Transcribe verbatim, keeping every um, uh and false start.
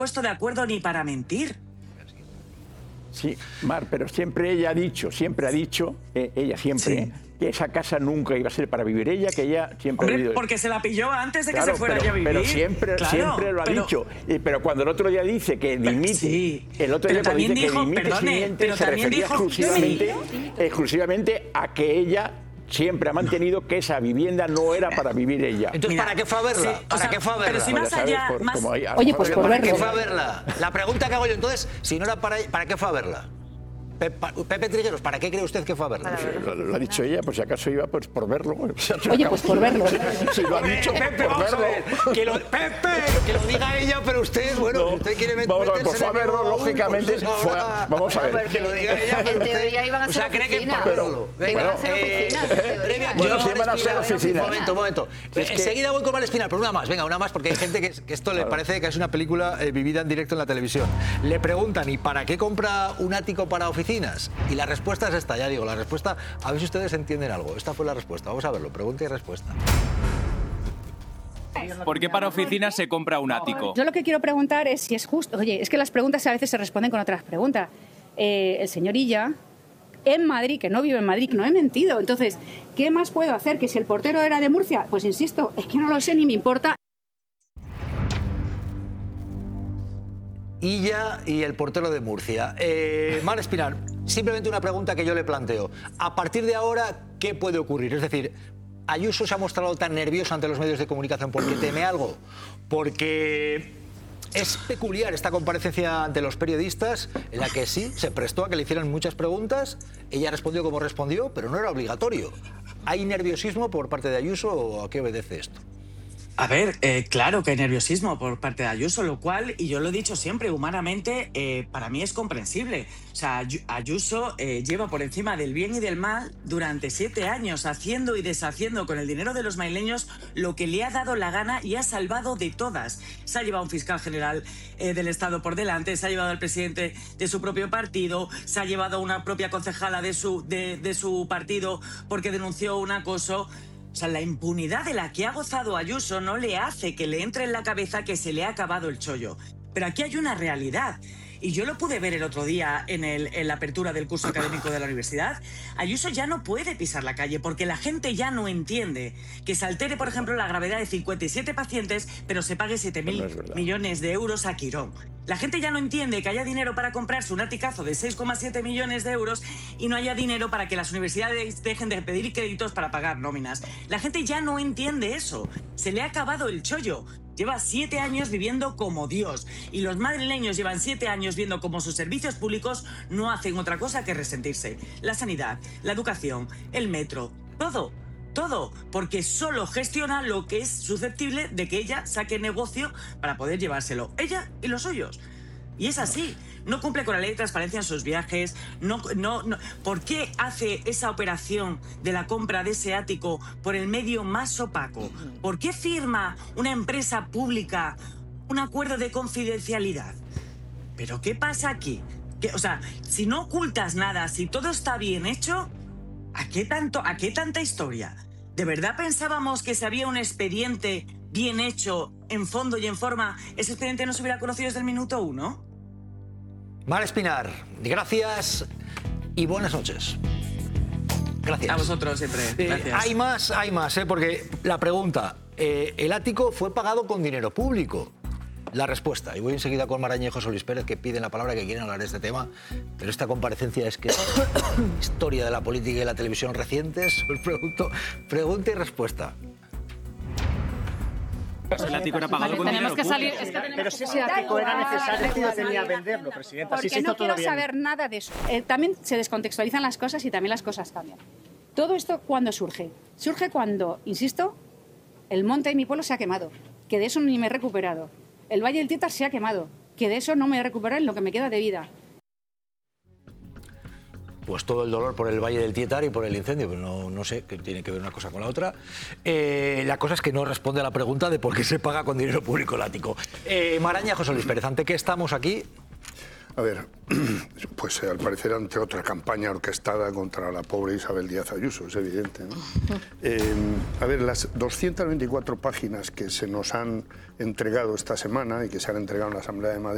puesto de acuerdo ni para mentir. Sí, Mar, pero siempre ella ha dicho, siempre ha dicho, eh, ella siempre, sí, que esa casa nunca iba a ser para vivir ella, que ella siempre Hombre, ha vivido... porque se la pilló antes de claro, que se fuera pero, ella a vivir. Pero siempre, claro, siempre lo ha pero, dicho. Y, pero cuando el otro día dice que dimite, sí, el otro pero día también dice dijo, que dimite perdone, siguiente, pero se también refería dijo, exclusivamente, exclusivamente a que ella siempre ha mantenido que esa vivienda no era para vivir ella. Entonces, Mira, ¿para qué fue a verla? sí, ¿Para o sea, qué fue a verla? pero si más allá... Por, más... Hay, Oye, pues por ¿Para verlo. qué fue a verla? La pregunta que hago yo entonces, si no era para... ¿Para qué fue a verla? Pepe Trigueros, ¿para qué cree usted que fue a verla? Pues, lo, lo ha dicho ella, pues si acaso iba pues, por verlo. Oye, pues por verlo. Si lo ha dicho, Pepe, por verlo. Que lo, Pepe, que lo diga ella, pero usted, bueno, No, si usted quiere meter, vamos a ver, pues fue a verlo, lógicamente. Pues Fue a, vamos a ver. Que lo diga ella, pero En usted, teoría iban a o ser sea, cree que oficinas. para verlo. Iban a ser eh, oficinas, en teoría. Bueno, Yo, sí van a ser oficinas. Un momento, un momento. Es que- Enseguida voy con Mar Espinar, pero una más, venga, una más, porque hay gente que, que esto le parece que es una película eh, vivida en directo en la televisión. Le preguntan, ¿y para qué compra un ático para oficinas? Y la respuesta es esta, ya digo, la respuesta, a ver si ustedes entienden algo. Esta fue la respuesta, vamos a verlo, pregunta y respuesta. ¿Por qué para oficinas se compra un ático? Yo lo que quiero preguntar es si es justo. Oye, es que las preguntas a veces se responden con otras preguntas. Eh, el señor Illa, en Madrid, que no vive en Madrid, que no he mentido. Entonces, ¿qué más puedo hacer? Que si el portero era de Murcia, pues insisto, es que no lo sé ni me importa. Illa y el portero de Murcia. Eh, Mar Espinar, simplemente una pregunta que yo le planteo. A partir de ahora, ¿qué puede ocurrir? Es decir, ¿Ayuso se ha mostrado tan nervioso ante los medios de comunicación porque teme algo? Porque es peculiar esta comparecencia ante los periodistas en la que sí, se prestó a que le hicieran muchas preguntas, ella respondió como respondió, pero no era obligatorio. ¿Hay nerviosismo por parte de Ayuso o a qué obedece esto? A ver, eh, claro que hay nerviosismo por parte de Ayuso, lo cual, y yo lo he dicho siempre, humanamente, eh, para mí es comprensible. O sea, Ayuso eh, lleva por encima del bien y del mal durante siete años, haciendo y deshaciendo con el dinero de los madrileños lo que le ha dado la gana y ha salvado de todas. Se ha llevado a un fiscal general eh, del Estado por delante, se ha llevado al presidente de su propio partido, se ha llevado a una propia concejala de su, de, de su partido porque denunció un acoso. O sea, la impunidad de la que ha gozado Ayuso no le hace que le entre en la cabeza que se le ha acabado el chollo. Pero aquí hay una realidad. Y yo lo pude ver el otro día en, el, en la apertura del curso académico de la universidad. Ayuso ya no puede pisar la calle porque la gente ya no entiende que se altere, por ejemplo, la gravedad de cincuenta y siete pacientes, pero se pague siete mil millones de euros a Quirón. La gente ya no entiende que haya dinero para comprarse un aticazo de seis coma siete millones de euros y no haya dinero para que las universidades dejen de pedir créditos para pagar nóminas. La gente ya no entiende eso. Se le ha acabado el chollo. Lleva siete años viviendo como Dios y los madrileños llevan siete años viendo cómo sus servicios públicos no hacen otra cosa que resentirse. La sanidad, la educación, el metro, todo, todo, porque solo gestiona lo que es susceptible de que ella saque negocio para poder llevárselo, ella y los suyos. Y es así. No cumple con la ley de transparencia en sus viajes. No, no, no. ¿Por qué hace esa operación de la compra de ese ático por el medio más opaco? ¿Por qué firma una empresa pública un acuerdo de confidencialidad? ¿Pero qué pasa aquí? ¿Qué, o sea, si no ocultas nada, si todo está bien hecho, ¿a qué tanto, a qué tanta historia? ¿De verdad pensábamos que si había un expediente bien hecho, en fondo y en forma, ese expediente no se hubiera conocido desde el minuto uno? Mar Espinar, gracias y buenas noches. Gracias. A vosotros siempre. Gracias. Eh, hay más, hay más, ¿eh? Porque la pregunta, eh, ¿el ático fue pagado con dinero público? La respuesta, y voy enseguida con Maraña y José Luis Pérez, que piden la palabra, que quieren hablar de este tema, pero esta comparecencia es que es historia de la política y la televisión recientes. Os pregunto, pregunta y respuesta. El ático era pagado con dinero que salir, público. es que tenemos Pero si ese ático era necesario, no tenía venderlo, Presidenta. Porque Sí, sí, no está quiero todo bien. saber nada de eso. Eh, también se descontextualizan las cosas y también las cosas cambian. Todo esto, ¿cuándo surge? Surge cuando, insisto, el monte de mi pueblo se ha quemado, que de eso ni me he recuperado. El Valle del Tietar se ha quemado, que de eso no me he recuperado en lo que me queda de vida. Pues todo el dolor por el Valle del Tietar y por el incendio, pero no, no sé, que tiene que ver una cosa con la otra. Eh, la cosa es que no responde a la pregunta de por qué se paga con dinero público el ático. Eh, Maraña, José Luis Pérez, ¿ante qué estamos aquí? A ver, pues al parecer ante otra campaña orquestada contra la pobre Isabel Díaz Ayuso, es evidente, ¿no? Eh, a ver, las doscientas veinticuatro páginas que se nos han entregado esta semana y que se han entregado en la Asamblea de Madrid,